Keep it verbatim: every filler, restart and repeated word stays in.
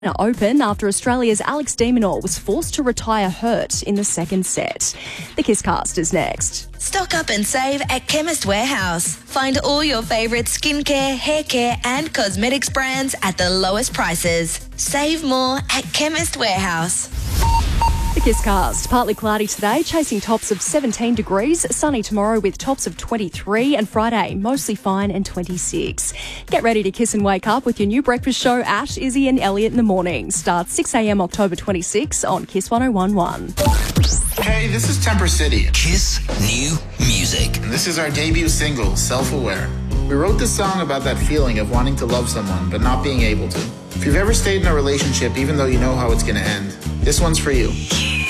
Open after Australia's Alex de Minaur was forced to retire hurt in the second set. The Kisscast is next. Stock up and save at Chemist Warehouse. Find all your favourite skincare, hair care and cosmetics brands at the lowest prices. Save more at Chemist Warehouse. The Kisscast, partly cloudy today, chasing tops of seventeen degrees, sunny tomorrow with tops of twenty-three, and Friday mostly fine and twenty-six. Get ready to kiss and wake up with your new breakfast show, Ash, Izzy and Elliot in the morning. Starts six a.m. October twenty-sixth on Kiss one oh one point one. Hey, this is Temper City. Kiss New Music. And this is our debut single, Self-Aware. We wrote this song about that feeling of wanting to love someone but not being able to. If you've ever stayed in a relationship even though you know how it's going to end, this one's for you.